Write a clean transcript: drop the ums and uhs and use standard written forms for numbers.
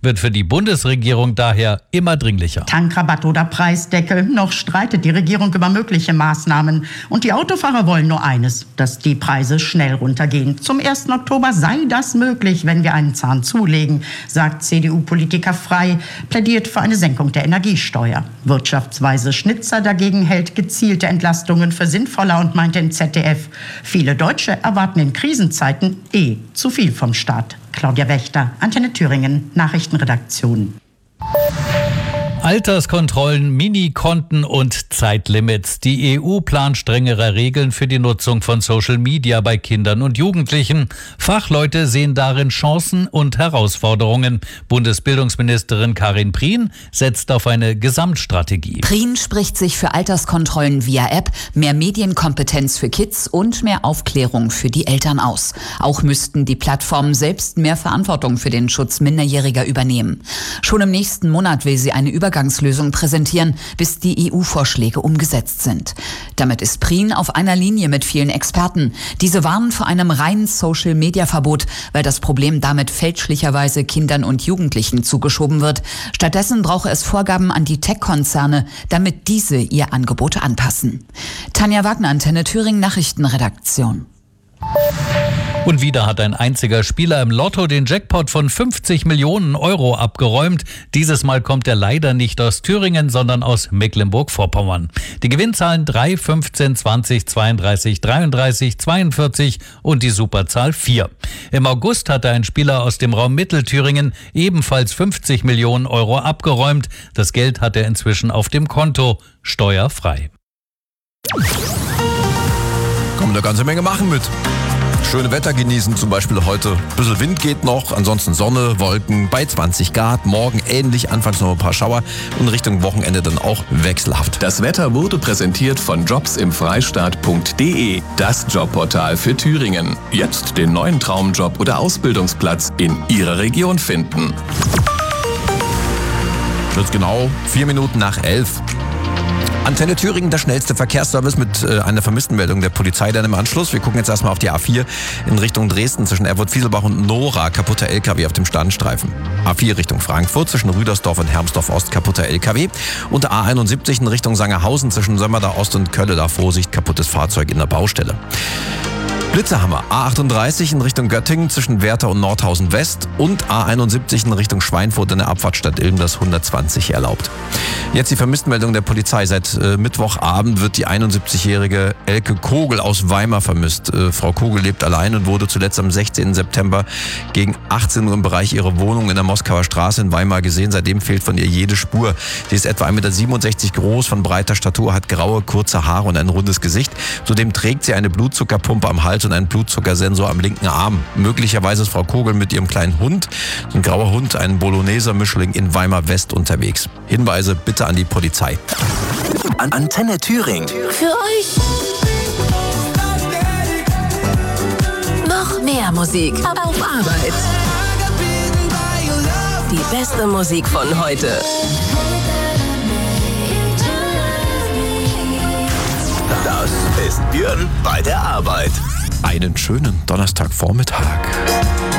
wird für die Bundesregierung daher immer dringlicher. Tankrabatt oder Preisdeckel, noch streitet die Regierung über mögliche Maßnahmen. Und die Autofahrer wollen nur eines, dass die Preise schnell runtergehen. Zum 1. Oktober sei das möglich, wenn wir einen Zahn zulegen, sagt CDU-Politiker Frey, plädiert für eine Senkung der Energiesteuer. Wirtschaftsweise Schnitzer dagegen hält gezielte Entlastungen für sinnvoller und meint im ZDF, viele Deutsche erwarten in Krisenzeiten zu viel vom Staat. Claudia Wächter, Antenne Thüringen, Nachrichtenredaktion. Alterskontrollen, Minikonten und Zeitlimits. Die EU plant strengere Regeln für die Nutzung von Social Media bei Kindern und Jugendlichen. Fachleute sehen darin Chancen und Herausforderungen. Bundesbildungsministerin Karin Prien setzt auf eine Gesamtstrategie. Prien spricht sich für Alterskontrollen via App, mehr Medienkompetenz für Kids und mehr Aufklärung für die Eltern aus. Auch müssten die Plattformen selbst mehr Verantwortung für den Schutz Minderjähriger übernehmen. Schon im nächsten Monat will sie eine Übergangslösung präsentieren, bis die EU-Vorschläge umgesetzt sind. Damit ist Prien auf einer Linie mit vielen Experten. Diese warnen vor einem reinen Social-Media-Verbot, weil das Problem damit fälschlicherweise Kindern und Jugendlichen zugeschoben wird. Stattdessen brauche es Vorgaben an die Tech-Konzerne, damit diese ihr Angebot anpassen. Tanja Wagner, Antenne Thüringen, Nachrichtenredaktion. Und wieder hat ein einziger Spieler im Lotto den Jackpot von 50 Millionen Euro abgeräumt. Dieses Mal kommt er leider nicht aus Thüringen, sondern aus Mecklenburg-Vorpommern. Die Gewinnzahlen 3, 15, 20, 32, 33, 42 und die Superzahl 4. Im August hatte ein Spieler aus dem Raum Mittelthüringen ebenfalls 50 Millionen Euro abgeräumt. Das Geld hat er inzwischen auf dem Konto, steuerfrei. Kann man eine ganze Menge machen mit. Schöne Wetter genießen, zum Beispiel heute. Ein bisschen Wind geht noch, ansonsten Sonne, Wolken bei 20 Grad. Morgen ähnlich, anfangs noch ein paar Schauer und Richtung Wochenende dann auch wechselhaft. Das Wetter wurde präsentiert von jobsimfreistaat.de, das Jobportal für Thüringen. Jetzt den neuen Traumjob oder Ausbildungsplatz in Ihrer Region finden. Jetzt genau 4 Minuten nach 11. Antenne Thüringen, der schnellste Verkehrsservice mit einer Vermisstenmeldung der Polizei dann im Anschluss. Wir gucken jetzt erstmal auf die A4 in Richtung Dresden zwischen Erfurt-Fieselbach und Nora, kaputter LKW auf dem Standstreifen. A4 Richtung Frankfurt zwischen Rüdersdorf und Hermsdorf-Ost, kaputter LKW. Und A71 in Richtung Sangerhausen zwischen Sömmerda Ost und Kölle, da Vorsicht, kaputtes Fahrzeug in der Baustelle. Blitze haben wir. A38 in Richtung Göttingen zwischen Werther und Nordhausen West und A71 in Richtung Schweinfurt in der Abfahrtstadt Ilm, das 120 erlaubt. Jetzt die Vermisstenmeldung der Polizei. Seit Mittwochabend wird die 71-jährige Elke Kogel aus Weimar vermisst. Frau Kogel lebt allein und wurde zuletzt am 16. September gegen 18 Uhr im Bereich ihrer Wohnung in der Moskauer Straße in Weimar gesehen. Seitdem fehlt von ihr jede Spur. Sie ist etwa 1,67 Meter groß, von breiter Statur, hat graue, kurze Haare und ein rundes Gesicht. Zudem trägt sie eine Blutzuckerpumpe am Hals und einen Blutzuckersensor am linken Arm. Möglicherweise ist Frau Kogel mit ihrem kleinen Hund, ein grauer Hund, ein Bologneser-Mischling in Weimar West unterwegs. Hinweise bitte an die Polizei. Antenne Thüringen. Für euch. Noch mehr Musik auf Arbeit. Die beste Musik von heute. Das ist Björn bei der Arbeit. Einen schönen Donnerstagvormittag.